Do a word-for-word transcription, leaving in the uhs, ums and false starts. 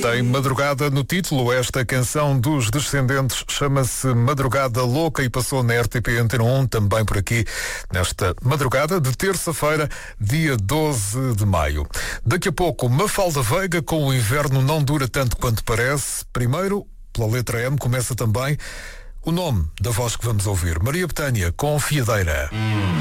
Tem madrugada no título. Esta canção dos Descendentes chama-se Madrugada Louca e passou na R T P Antena um, também por aqui, nesta madrugada de terça-feira, dia doze de maio. Daqui a pouco, Mafalda Veiga com O Inverno Não Dura Tanto Quanto Parece. Primeiro, pela letra M, começa também o nome da voz que vamos ouvir. Maria Bethânia com Fiadeira. Hum.